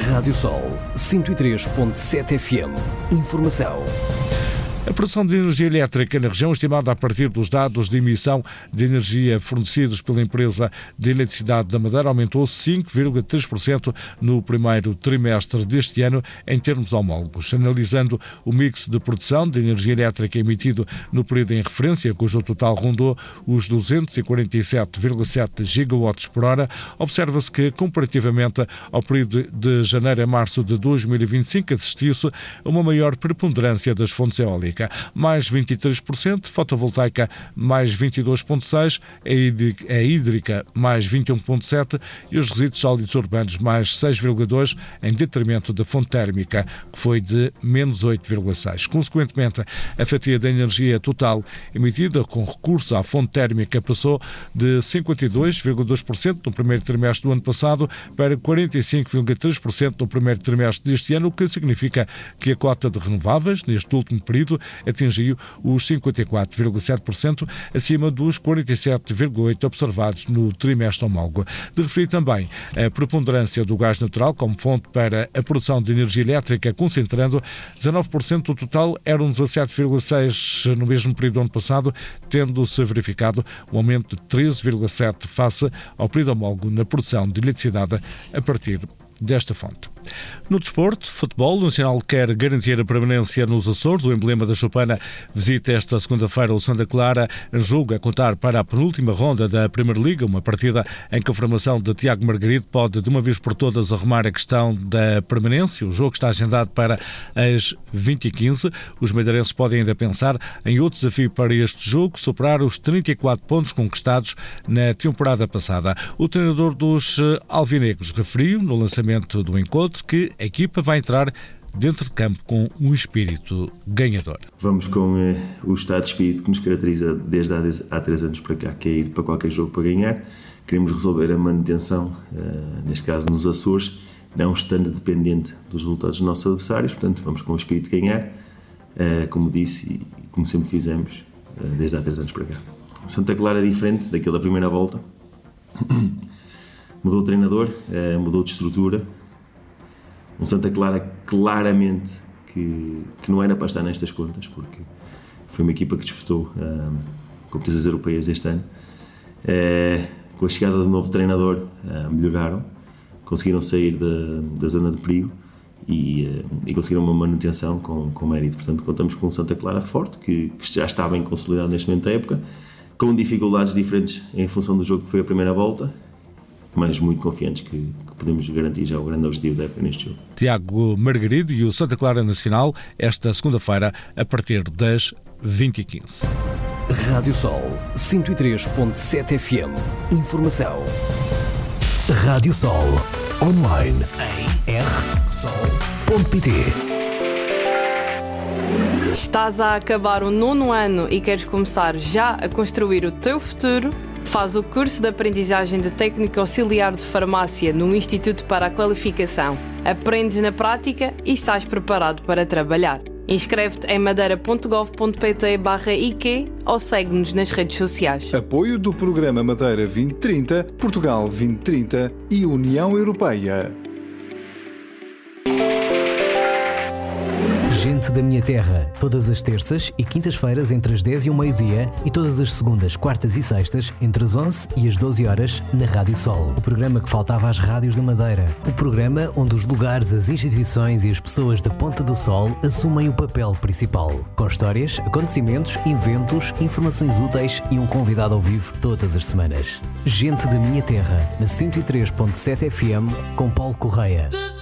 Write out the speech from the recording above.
Rádio Sol 103.7 FM. Informação. A produção de energia elétrica na região, estimada a partir dos dados de emissão de energia fornecidos pela empresa de eletricidade da Madeira, aumentou 5,3% no primeiro trimestre deste ano em termos homólogos. Analisando o mix de produção de energia elétrica emitido no período em referência, cujo total rondou os 247,7 gigawatts por hora, observa-se que, comparativamente ao período de janeiro a março de 2025, assistiu-se a uma maior preponderância das fontes eólicas. Mais 23%, fotovoltaica mais 22,6%, a hídrica mais 21,7% e os resíduos sólidos urbanos mais 6,2%, em detrimento da fonte térmica, que foi de menos 8,6%. Consequentemente, a fatia da energia total emitida com recurso à fonte térmica passou de 52,2% no primeiro trimestre do ano passado para 45,3% no primeiro trimestre deste ano, o que significa que a cota de renováveis, neste último período, atingiu os 54,7%, acima dos 47,8% observados no trimestre homólogo. De referir também a preponderância do gás natural como fonte para a produção de energia elétrica, concentrando 19% do total, eram 17,6% no mesmo período do ano passado, tendo-se verificado um aumento de 13,7% face ao período homólogo na produção de eletricidade a partir desta fonte. No desporto, futebol, o Nacional quer garantir a permanência nos Açores. O emblema da Chopana visita esta segunda-feira o Santa Clara, jogo a contar para a penúltima ronda da Primeira Liga, uma partida em que a formação de Tiago Margarido pode de uma vez por todas arrumar a questão da permanência. O jogo está agendado para as 20h15. Os madeirenses podem ainda pensar em outro desafio para este jogo, superar os 34 pontos conquistados na temporada passada. O treinador dos alvinegros referiu no lançamento do encontro que a equipa vai entrar dentro de campo com um espírito ganhador. Vamos com o estado de espírito que nos caracteriza desde há 3 anos para cá, que é ir para qualquer jogo para ganhar. Queremos resolver a manutenção, neste caso nos Açores, não estando dependente dos resultados dos nossos adversários, portanto vamos com o espírito de ganhar, como disse e como sempre fizemos desde há 3 anos para cá. O Santa Clara é diferente daquele da primeira volta. Mudou o treinador, mudou de estrutura. Um Santa Clara claramente que não era para estar nestas contas, porque foi uma equipa que disputou competições europeias este ano. Com a chegada do novo treinador, melhoraram, conseguiram sair da zona de perigo e conseguiram uma manutenção com mérito. Portanto, contamos com um Santa Clara forte, que já está bem consolidado neste momento da época, com dificuldades diferentes em função do jogo que foi a primeira volta, mas muito confiantes que podemos garantir já o grande objetivo da época neste jogo. Tiago Margarido e o Santa Clara Nacional, esta segunda-feira, a partir das 20h15. Rádio Sol 103.7 FM. Informação. Rádio Sol. Online em rsol.pt. Estás a acabar o 9º ano e queres começar já a construir o teu futuro? Faz o curso de aprendizagem de técnico auxiliar de farmácia no Instituto para a Qualificação. Aprendes na prática e sais preparado para trabalhar. Inscreve-te em madeira.gov.pt/IQ ou segue-nos nas redes sociais. Apoio do Programa Madeira 2030, Portugal 2030 e União Europeia. Gente da Minha Terra, todas as terças e quintas-feiras entre as 10 e o meio-dia e todas as segundas, quartas e sextas entre as 11 e as 12 horas na Rádio Sol. O programa que faltava às rádios da Madeira. O programa onde os lugares, as instituições e as pessoas da Ponta do Sol assumem o papel principal. Com histórias, acontecimentos, eventos, informações úteis e um convidado ao vivo todas as semanas. Gente da Minha Terra, na 103.7 FM, com Paulo Correia.